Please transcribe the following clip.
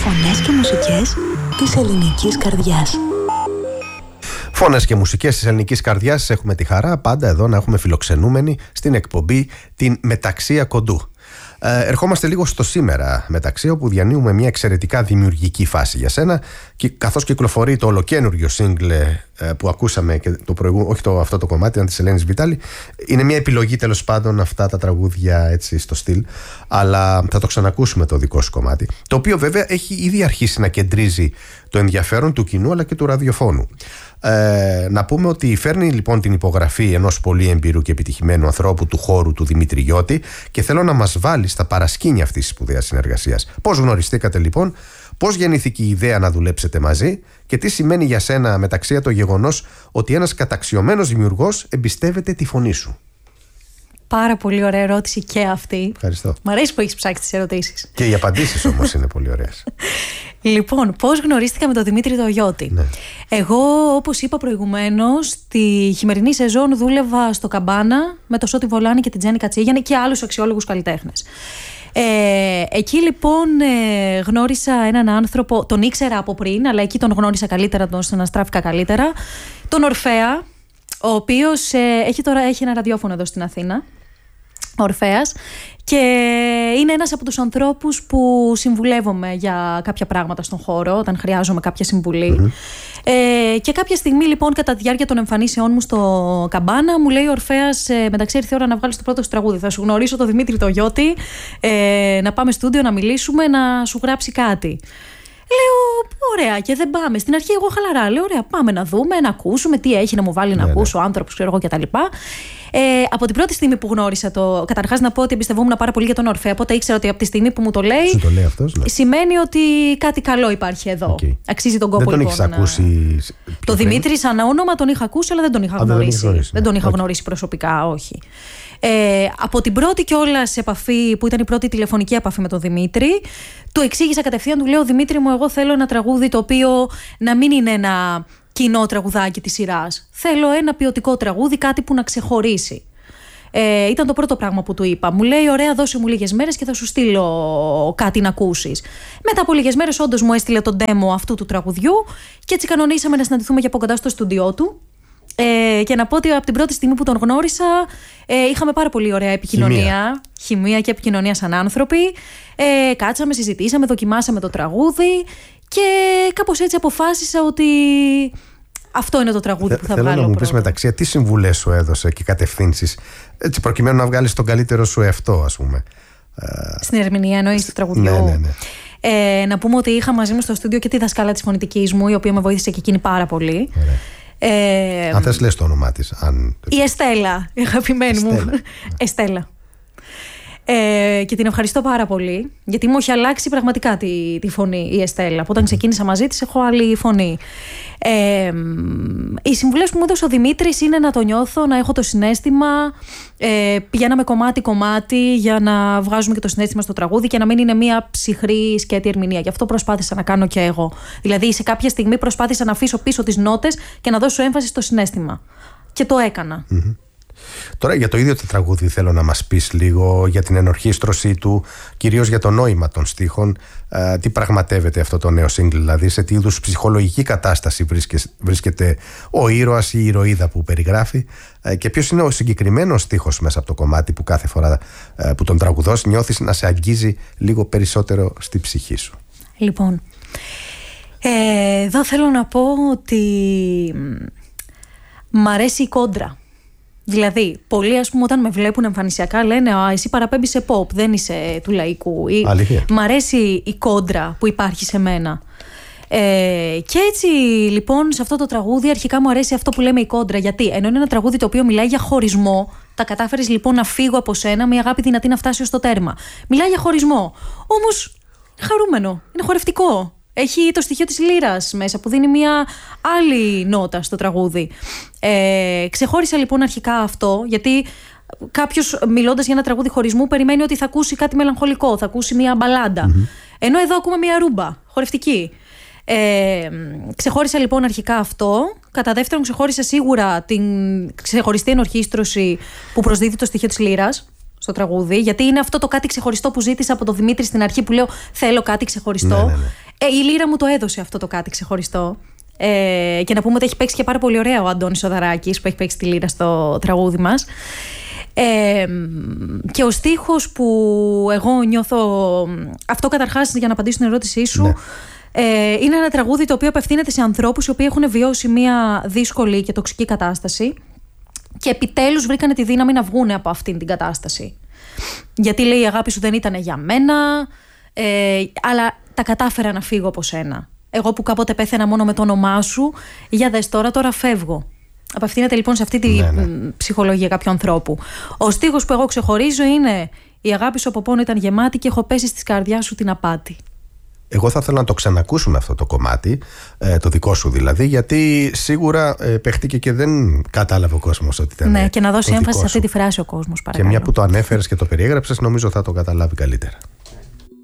Φωνές και μουσικές της ελληνικής καρδιάς. Φωνές και μουσικές της ελληνικής καρδιάς. Έχουμε τη χαρά πάντα εδώ να έχουμε φιλοξενούμενη στην εκπομπή την Μεταξία Κοντού. Ερχόμαστε λίγο στο σήμερα μεταξύ, όπου διανύουμε μια εξαιρετικά δημιουργική φάση για σένα, και καθώς κυκλοφορεί το ολοκένουργιο single που ακούσαμε και το προηγούμενο, όχι αυτό το κομμάτι, ήταν της Ελένης Βιτάλη. Είναι μια επιλογή τέλος πάντων αυτά τα τραγούδια έτσι στο στυλ, αλλά θα το ξανακούσουμε το δικό σου κομμάτι, το οποίο βέβαια έχει ήδη αρχίσει να κεντρίζει το ενδιαφέρον του κοινού αλλά και του ραδιοφώνου. Να πούμε ότι φέρνει λοιπόν την υπογραφή ενός πολύ εμπειρού και επιτυχημένου ανθρώπου του χώρου, του Δημήτρη Γιώτη, και θέλω να μας βάλει στα παρασκήνια αυτής της σπουδαίας συνεργασίας. Πώς γνωριστήκατε λοιπόν, πώς γεννήθηκε η ιδέα να δουλέψετε μαζί και τι σημαίνει για σένα μεταξύ το γεγονός ότι ένας καταξιωμένος δημιουργός εμπιστεύεται τη φωνή σου? Πάρα πολύ ωραία ερώτηση και αυτή. Ευχαριστώ. Μ' αρέσει που έχεις ψάξει τις ερωτήσεις. Και οι απαντήσεις όμως είναι πολύ ωραίες. Λοιπόν, πώς γνωρίστηκα με τον Δημήτρη το Γιώτη? Ναι. Εγώ, όπως είπα προηγουμένως, τη χειμερινή σεζόν δούλευα στο Καμπάνα με το Σώτη Βολάνη και την Τζέννη Κατσίγιανη και άλλους αξιόλογους καλλιτέχνες. Εκεί λοιπόν γνώρισα έναν άνθρωπο, τον ήξερα από πριν, αλλά εκεί τον γνώρισα καλύτερα, τον συναστράφηκα καλύτερα, τον Ορφέα, ο οποίος έχει ένα ραδιόφωνο εδώ στην Αθήνα, Ορφέας, και είναι ένας από τους ανθρώπους που συμβουλεύομαι για κάποια πράγματα στον χώρο όταν χρειάζομαι κάποια συμβουλή. Και κάποια στιγμή λοιπόν, κατά τη διάρκεια των εμφανίσεών μου στο Καμπάνα, μου λέει ο Ορφέας, μεταξύ ήρθε η ώρα να βγάλεις το πρώτο σου τραγούδι, θα σου γνωρίσω τον Δημήτρη το Γιώτη, να πάμε στούντιο να μιλήσουμε, να σου γράψει κάτι. Λέω, ωραία, και δεν πάμε. Στην αρχή εγώ χαλαρά λέω, ωραία, πάμε να δούμε, να ακούσουμε τι έχει να μου βάλει να ακούσω ο άνθρωπος, ξέρω εγώ κτλ. Από την πρώτη στιγμή που γνώρισα καταρχάς να πω ότι εμπιστευόμουν πάρα πολύ για τον Ορφέα, οπότε ήξερα ότι από τη στιγμή που μου το λέει, σου το λέει αυτός, ναι, σημαίνει ότι κάτι καλό υπάρχει εδώ. Αξίζει τον κόπο. Δεν τον λοιπόν, έχεις ακούσει? Το Δημήτρη σαν όνομα τον είχα ακούσει, αλλά δεν τον είχα γνωρίσει. Δεν τον είχα γνωρίσει προσωπικά, όχι. Από την πρώτη κιόλας επαφή, που ήταν η πρώτη τηλεφωνική επαφή με τον Δημήτρη, του εξήγησα κατευθείαν, του λέω, Δημήτρη μου, εγώ θέλω ένα τραγούδι το οποίο να μην είναι ένα κοινό τραγουδάκι της σειράς. Θέλω ένα ποιοτικό τραγούδι, κάτι που να ξεχωρίσει. Ήταν το πρώτο πράγμα που του είπα. Μου λέει, ωραία, δώσε μου λίγες μέρες και θα σου στείλω κάτι να ακούσεις. Μετά από λίγες μέρες όντως μου έστειλε τον demo αυτού του τραγουδιού και έτσι κανονίσαμε να συναντηθούμε για από κοντά στο στούντιό του. Και να πω ότι από την πρώτη στιγμή που τον γνώρισα είχαμε πάρα πολύ ωραία επικοινωνία. Χημεία και επικοινωνία σαν άνθρωποι. Κάτσαμε, συζητήσαμε, δοκιμάσαμε το τραγούδι και κάπως έτσι αποφάσισα ότι αυτό είναι το τραγούδι που θα βγάλω. Θέλω να μου πεις μεταξύ, τι συμβουλές σου έδωσε και κατευθύνσεις, έτσι προκειμένου να βγάλεις τον καλύτερο σου εαυτό, ας πούμε? Στην ερμηνεία εννοείς του τραγουδιού? Ναι. Να πούμε ότι είχα μαζί μου στο στούντιο και τη δασκάλα της φωνητικής μου, η οποία με βοήθησε και εκείνη πάρα πολύ. Αν θες λες το όνομά της. Η Εστέλα, η αγαπημένη μου Εστέλα. Και την ευχαριστώ πάρα πολύ, γιατί μου έχει αλλάξει πραγματικά τη φωνή η Εστέλα. Όταν ξεκίνησα μαζί της έχω άλλη φωνή. Οι συμβουλές που μου έδωσε ο Δημήτρης είναι να το νιώθω, να έχω το συναίσθημα. Πηγαίναμε κομμάτι-κομμάτι για να βγάζουμε και το συναίσθημα στο τραγούδι και να μην είναι μια ψυχρή σκέτη ερμηνεία. Γι' αυτό προσπάθησα να κάνω και εγώ. Δηλαδή σε κάποια στιγμή προσπάθησα να αφήσω πίσω τις νότες και να δώσω έμφαση στο συναίσθημα. Και το έκανα. Τώρα για το ίδιο το τραγούδι θέλω να μας πεις λίγο για την ενορχήστρωσή του, κυρίως για το νόημα των στίχων. Τι πραγματεύεται αυτό το νέο single, δηλαδή σε τι είδους ψυχολογική κατάσταση βρίσκεται ο ήρωας ή η ηρωίδα που περιγράφει, και ποιος είναι ο συγκεκριμένος στίχος μέσα από το κομμάτι που κάθε φορά που τον τραγουδός νιώθεις να σε αγγίζει λίγο περισσότερο στη ψυχή σου? Λοιπόν, εδώ θέλω να πω ότι μ' αρέσει η κόντρα. Δηλαδή, πολλοί ας πούμε όταν με βλέπουν εμφανισιακά λένε εσύ παραπέμπεις σε pop, δεν είσαι του λαϊκού. Μ' αρέσει η κόντρα που υπάρχει σε μένα. Και έτσι λοιπόν σε αυτό το τραγούδι αρχικά μου αρέσει αυτό που λέμε η κόντρα. Γιατί ενώ είναι ένα τραγούδι το οποίο μιλάει για χωρισμό, τα κατάφερες λοιπόν να φύγω από σένα, μια αγάπη δυνατή να φτάσει ως το τέρμα. Μιλάει για χωρισμό. Όμως είναι χαρούμενο, είναι χορευτικό. Έχει το στοιχείο της λύρας μέσα που δίνει μια άλλη νότα στο τραγούδι. Ξεχώρισα λοιπόν αρχικά αυτό, γιατί κάποιος μιλώντας για ένα τραγούδι χωρισμού περιμένει ότι θα ακούσει κάτι μελαγχολικό, θα ακούσει μια μπαλάντα. Ενώ εδώ ακούμε μια ρούμπα χορευτική. Ξεχώρισα λοιπόν αρχικά αυτό. Κατά δεύτερον, ξεχώρισα σίγουρα την ξεχωριστή ενορχήστρωση που προσδίδει το στοιχείο της λύρας στο τραγούδι, γιατί είναι αυτό το κάτι ξεχωριστό που ζήτησα από τον Δημήτρη στην αρχή, που λέω θέλω κάτι ξεχωριστό. Η λύρα μου το έδωσε αυτό το κάτι ξεχωριστό. Και να πούμε ότι έχει παίξει και πάρα πολύ ωραία ο Αντώνης Οδαράκης που έχει παίξει τη λύρα στο τραγούδι μας. Και ο στίχος που εγώ νιώθω. Αυτό καταρχάς, για να απαντήσω στην ερώτησή σου, ναι. Είναι ένα τραγούδι το οποίο απευθύνεται σε ανθρώπους οι οποίοι έχουν βιώσει μια δύσκολη και τοξική κατάσταση και επιτέλους βρήκανε τη δύναμη να βγουν από αυτήν την κατάσταση. Γιατί λέει: η αγάπη σου δεν ήταν για μένα, αλλά τα κατάφερα να φύγω από σένα. Εγώ που κάποτε πέθαινα μόνο με το όνομά σου, για δες τώρα φεύγω. Απευθύνεται λοιπόν σε αυτή τη ψυχολογία κάποιου ανθρώπου. Ο στίχος που εγώ ξεχωρίζω είναι: η αγάπη σου από πόνο ήταν γεμάτη και έχω πέσει στη καρδιά σου την απάτη. Εγώ θα ήθελα να το ξανακούσουμε αυτό το κομμάτι, το δικό σου δηλαδή, γιατί σίγουρα παίχτηκε και δεν κατάλαβε ο κόσμος ότι ήταν. Ναι, και να δώσει έμφαση σε αυτή τη φράση ο κόσμος, παρακαλώ. Και μια που το ανέφερες και το περιέγραψες, νομίζω θα το καταλάβει καλύτερα.